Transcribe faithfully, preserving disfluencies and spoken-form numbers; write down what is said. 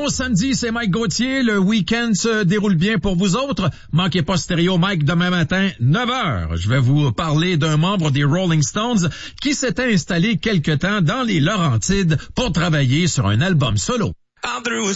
bon samedi, c'est Mike Gauthier. Le week-end se déroule bien pour vous autres. Manquez pas Stéréo Mike demain matin, neuf heures. Je vais vous parler d'un membre des Rolling Stones qui s'était installé quelque temps dans les Laurentides pour travailler sur un album solo.